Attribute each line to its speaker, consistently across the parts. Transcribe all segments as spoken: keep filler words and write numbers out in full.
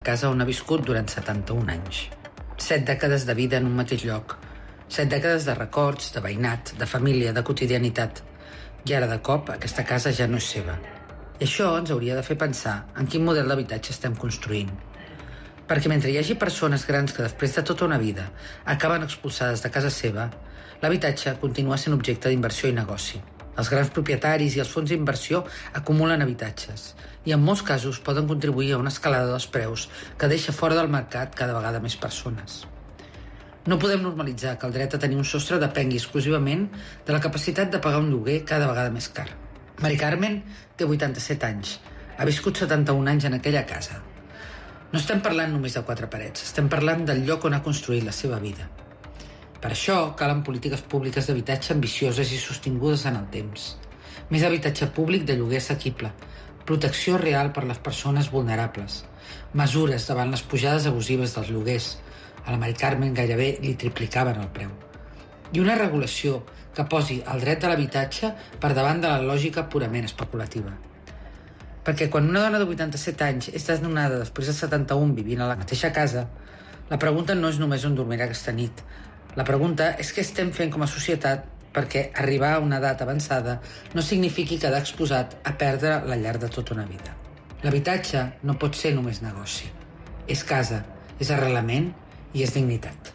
Speaker 1: casa on ha viscut durant setanta-un anys. Set dècades de vida en un mateix lloc. Set dècades de records, de veïnat, de família, de quotidianitat. I ara, de cop, aquesta casa ja no és seva. I això ens hauria de fer pensar en quin model d'habitatge estem construint. Perquè mentre hi hagi persones grans que després de tota una vida acaben expulsades de casa seva, l'habitatge continua sent objecte d'inversió i negoci. Els grans propietaris i els fons d'inversió acumulen habitatges i en molts casos poden contribuir a una escalada dels preus que deixa fora del mercat cada vegada més persones. No podem normalitzar que el dret a tenir un sostre depengui exclusivament de la capacitat de pagar un lloguer cada vegada més car. Mari Carmen té vuitanta-set anys, ha viscut setanta-un anys en aquella casa. No estem parlant només de quatre parets, estem parlant del lloc on ha construït la seva vida. Per això calen polítiques públiques d'habitatge ambicioses i sostingudes en el temps. Més habitatge públic de lloguer assequible, protecció real per les persones vulnerables, mesures davant les pujades abusives dels lloguers. A la Mari Carmen gairebé li triplicaven el preu. I una regulació que posi el dret a l'habitatge per davant de la lògica purament especulativa. Perquè quan una dona de vuitanta-set anys és desnonada després de setanta-un vivint a la mateixa casa, la pregunta no és només on dormirà aquesta nit. La pregunta és què estem fent com a societat perquè arribar a una edat avançada no signifiqui quedar exposat a perdre la llar de tota una vida. L'habitatge no pot ser només negoci. És casa, és arrelament i és dignitat.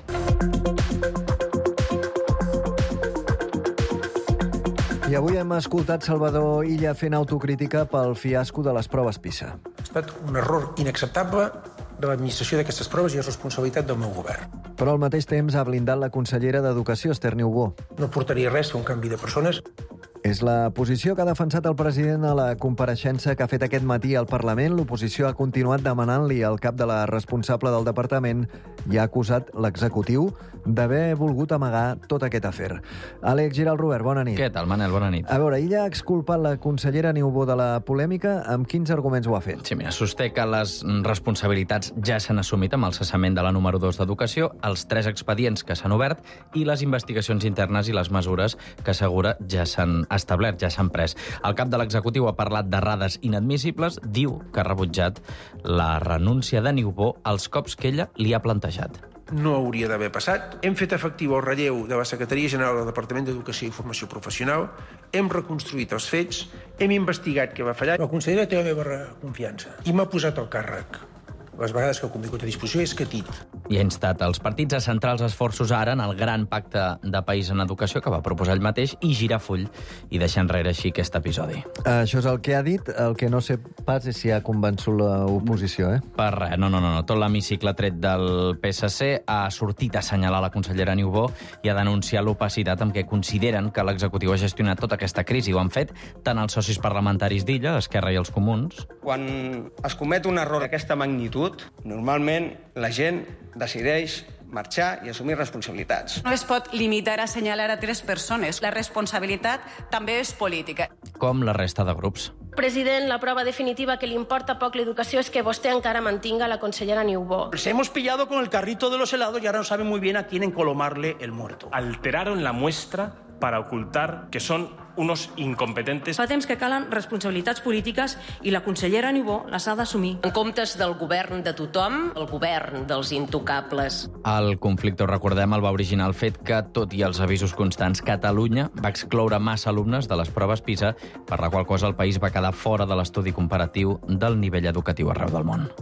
Speaker 2: I avui hem escoltat Salvador Illa fent autocrítica pel fiasco de les proves PISA.
Speaker 3: Ha estat un error inacceptable de l'administració d'aquestes proves i és responsabilitat del meu govern.
Speaker 2: Però al mateix temps ha blindat la consellera d'Educació, Esther Niubó.
Speaker 3: No portaria res fer un canvi de persones.
Speaker 2: És la posició que ha defensat el president a la compareixença que ha fet aquest matí al Parlament. L'oposició ha continuat demanant-li al cap de la responsable del departament i ha acusat l'executiu d'haver volgut amagar tot aquest afer. Àlex Giral Robert, bona nit.
Speaker 4: Què tal, Manel? Bona nit.
Speaker 2: A veure, ella ha exculpat la consellera Niubó de la polèmica. Amb quins arguments ho ha fet?
Speaker 4: Sí, mira, sosté que les responsabilitats ja s'han assumit amb el cessament de la número dos d'Educació, els tres expedients que s'han obert i les investigacions internes i les mesures que assegura ja s'han establert, ja s'han pres. El cap de l'executiu ha parlat d'errades inadmissibles, diu que ha rebutjat la renúncia de Niubó als cops que ella li ha plantejat.
Speaker 3: No hauria d'haver passat. Hem fet efectiu el relleu de la Secretaria General del Departament d'Educació i Formació Professional, hem reconstruït els fets, hem investigat què va fallar. La consellera té la meva confiança i m'ha posat al càrrec. Les vegades que ha convingut a disposició és que tit.
Speaker 4: I ha instat els partits a centrar els esforços ara en el gran pacte de país en educació que va proposar ell mateix i girar full i deixar enrere així aquest episodi.
Speaker 2: Això és el que ha dit. El que no sé pas és si ha convençut l'oposició, eh?
Speaker 4: Per res, no, no, no. Tot l'hemicicle tret del P S C ha sortit a assenyalar la consellera Niubó i a denunciar l'opacitat amb què consideren que l'executiu ha gestionat tota aquesta crisi. Ho han fet tant els socis parlamentaris d'Illa, Esquerra i els Comuns.
Speaker 5: Quan es comet un error d'aquesta magnitud, normalment la gent decideix marxar i assumir responsabilitats.
Speaker 6: No es pot limitar a assenyalar a tres persones. La responsabilitat també és política.
Speaker 4: Com la resta de grups.
Speaker 7: President, la prova definitiva que li importa poc l'educació és que vostè encara mantinga la consellera Niubó.
Speaker 8: Se hemos pillado con el carrito de los helados y ahora no saben muy bien a quién encolomarle el muerto.
Speaker 9: Alteraron la muestra para ocultar que son unos incompetentes.
Speaker 10: Fa temps que calen responsabilitats polítiques i la consellera Niubó les ha d'assumir.
Speaker 11: En comptes del govern de tothom, el govern dels intocables.
Speaker 4: El conflicte, ho recordem, el va originar el fet que, tot i els avisos constants, Catalunya va excloure massa alumnes de les proves PISA, per la qual cosa el país va quedar fora de l'estudi comparatiu del nivell educatiu arreu del món.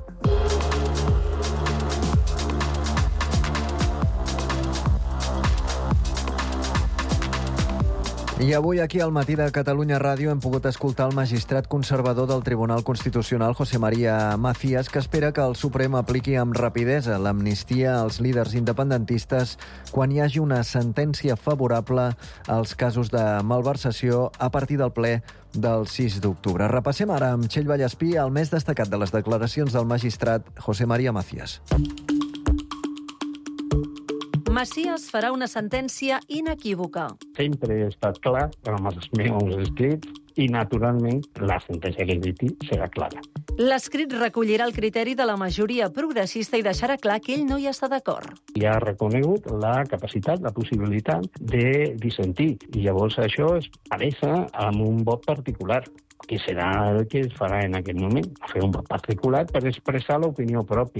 Speaker 2: I avui aquí al Matí de Catalunya Ràdio hem pogut escoltar el magistrat conservador del Tribunal Constitucional, José María Macías, que espera que el Suprem apliqui amb rapidesa l'amnistia als líders independentistes quan hi hagi una sentència favorable als casos de malversació a partir del ple del sis d'octubre. Repassem ara amb Txell Vallespí el més destacat de les declaracions del magistrat José María Macías.
Speaker 12: Macías farà una sentència inequívoca.
Speaker 13: Sempre he estat clar amb els meus escrits i, naturalment, la sentència que emiti serà clara.
Speaker 12: L'escrit recollirà el criteri de la majoria progressista i deixarà clar que ell no hi està d'acord.
Speaker 13: I ha reconegut la capacitat, la possibilitat de dissentir. I llavors això es pareix amb un vot particular, que serà el que es farà en aquest moment, fer un vot particular per expressar l'opinió pròpia.